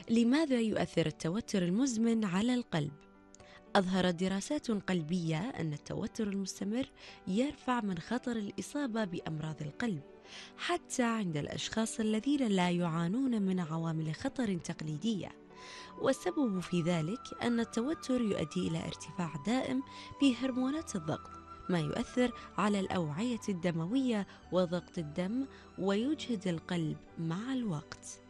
لماذا يؤثر التوتر المزمن على القلب؟ أظهرت دراسات قلبية أن التوتر المستمر يرفع من خطر الإصابة بأمراض القلب حتى عند الأشخاص الذين لا يعانون من عوامل خطر تقليدية. والسبب في ذلك أن التوتر يؤدي إلى ارتفاع دائم في هرمونات الضغط، ما يؤثر على الأوعية الدموية وضغط الدم ويجهد القلب مع الوقت.